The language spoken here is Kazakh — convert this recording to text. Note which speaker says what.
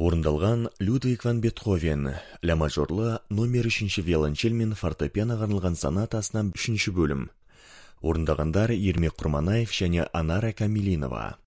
Speaker 1: Орындалған Людвиг ван Бетховен, ля мажорлы номер 3 виолончель мен фортепианоға арналған сонатасынан 3 бөлім. Орындағандар Ермек Құрманаев және Анара Камилинова.